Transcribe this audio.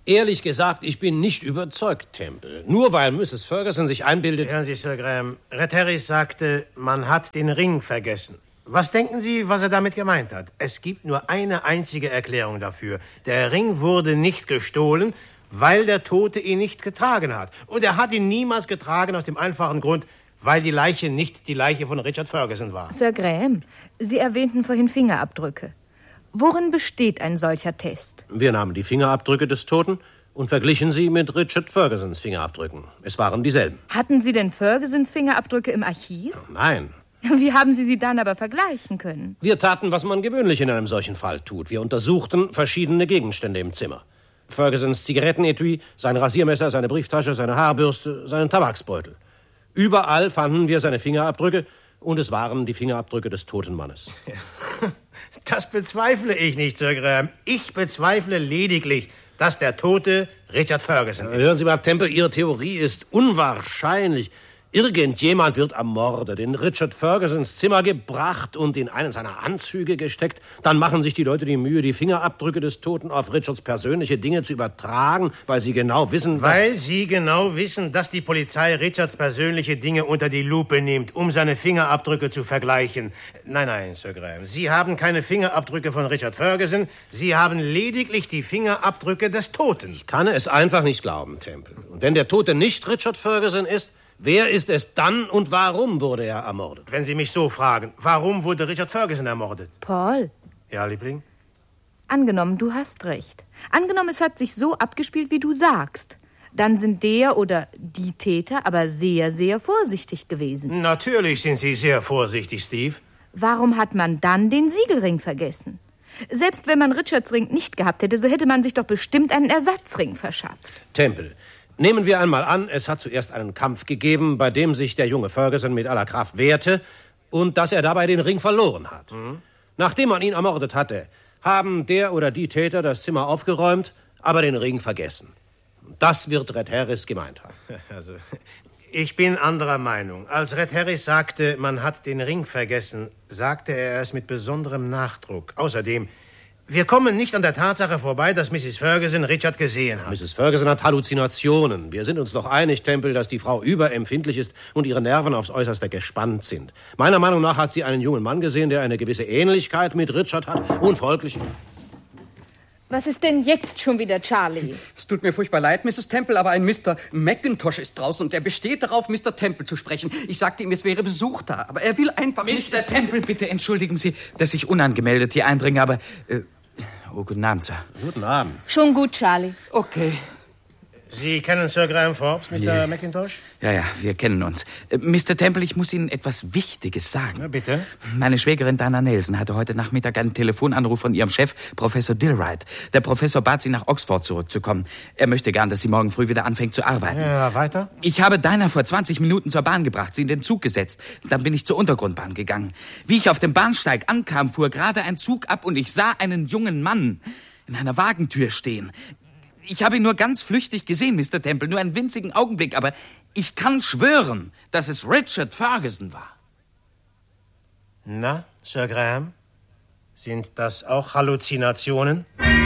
Ehrlich gesagt, ich bin nicht überzeugt, Temple. Nur weil Mrs. Ferguson sich einbildet... Hören Sie, Sir Graham, Red Harris sagte, man hat den Ring vergessen. Was denken Sie, was er damit gemeint hat? Es gibt nur eine einzige Erklärung dafür. Der Ring wurde nicht gestohlen, weil der Tote ihn nicht getragen hat. Und er hat ihn niemals getragen aus dem einfachen Grund, weil die Leiche nicht die Leiche von Richard Ferguson war. Sir Graham, Sie erwähnten vorhin Fingerabdrücke. Worin besteht ein solcher Test? Wir nahmen die Fingerabdrücke des Toten und verglichen sie mit Richard Fergusons Fingerabdrücken. Es waren dieselben. Hatten Sie denn Fergusons Fingerabdrücke im Archiv? Nein. Wie haben Sie sie dann aber vergleichen können? Wir taten, was man gewöhnlich in einem solchen Fall tut. Wir untersuchten verschiedene Gegenstände im Zimmer. Fergusons Zigarettenetui, sein Rasiermesser, seine Brieftasche, seine Haarbürste, seinen Tabaksbeutel. Überall fanden wir seine Fingerabdrücke und es waren die Fingerabdrücke des toten Mannes. Das bezweifle ich nicht, Sir Graham. Ich bezweifle lediglich, dass der Tote Richard Ferguson ist. Hören Sie mal, Temple, Ihre Theorie ist unwahrscheinlich. Irgendjemand wird ermordet, in Richard Fergusons Zimmer gebracht und in einen seiner Anzüge gesteckt. Dann machen sich die Leute die Mühe, die Fingerabdrücke des Toten auf Richards persönliche Dinge zu übertragen, weil sie genau wissen, Weil sie genau wissen, dass die Polizei Richards persönliche Dinge unter die Lupe nimmt, um seine Fingerabdrücke zu vergleichen. Nein, Sir Graham, Sie haben keine Fingerabdrücke von Richard Ferguson. Sie haben lediglich die Fingerabdrücke des Toten. Ich kann es einfach nicht glauben, Temple. Und wenn der Tote nicht Richard Ferguson ist, wer ist es dann und warum wurde er ermordet? Wenn Sie mich so fragen, warum wurde Richard Ferguson ermordet? Paul? Ja, Liebling? Angenommen, du hast recht. Angenommen, es hat sich so abgespielt, wie du sagst. Dann sind der oder die Täter aber sehr, sehr vorsichtig gewesen. Natürlich sind Sie sehr vorsichtig, Steve. Warum hat man dann den Siegelring vergessen? Selbst wenn man Richards Ring nicht gehabt hätte, so hätte man sich doch bestimmt einen Ersatzring verschafft. Temple, nehmen wir einmal an, es hat zuerst einen Kampf gegeben, bei dem sich der junge Ferguson mit aller Kraft wehrte und dass er dabei den Ring verloren hat. Nachdem man ihn ermordet hatte, haben der oder die Täter das Zimmer aufgeräumt, aber den Ring vergessen. Das wird Red Harris gemeint haben. Also, ich bin anderer Meinung. Als Red Harris sagte, man hat den Ring vergessen, sagte er es mit besonderem Nachdruck. Außerdem, wir kommen nicht an der Tatsache vorbei, dass Mrs. Ferguson Richard gesehen hat. Mrs. Ferguson hat Halluzinationen. Wir sind uns doch einig, Temple, dass die Frau überempfindlich ist und ihre Nerven aufs Äußerste gespannt sind. Meiner Meinung nach hat sie einen jungen Mann gesehen, der eine gewisse Ähnlichkeit mit Richard hat und folglich... Was ist denn jetzt schon wieder, Charlie? Es tut mir furchtbar leid, Mrs. Temple, aber ein Mr. McIntosh ist draußen und er besteht darauf, Mr. Temple zu sprechen. Ich sagte ihm, es wäre Besuch da, aber er will einfach nicht... Mr. Temple, bitte entschuldigen Sie, dass ich unangemeldet hier eindringe, aber... guten Abend, Sir. Guten Abend. Schon gut, Charlie. Okay. Sie kennen Sir Graham Forbes, Mr. McIntosh? Ja, wir kennen uns. Mr. Temple, ich muss Ihnen etwas Wichtiges sagen. Na, bitte. Meine Schwägerin Dana Nelson hatte heute Nachmittag einen Telefonanruf von ihrem Chef, Professor Dillwright. Der Professor bat sie, nach Oxford zurückzukommen. Er möchte gern, dass sie morgen früh wieder anfängt zu arbeiten. Ja, weiter? Ich habe Dana vor 20 Minuten zur Bahn gebracht, sie in den Zug gesetzt. Dann bin ich zur Untergrundbahn gegangen. Wie ich auf dem Bahnsteig ankam, fuhr gerade ein Zug ab und ich sah einen jungen Mann in einer Wagentür stehen. Ich habe ihn nur ganz flüchtig gesehen, Mr. Temple, nur einen winzigen Augenblick, aber ich kann schwören, dass es Richard Ferguson war. Na, Sir Graham, sind das auch Halluzinationen?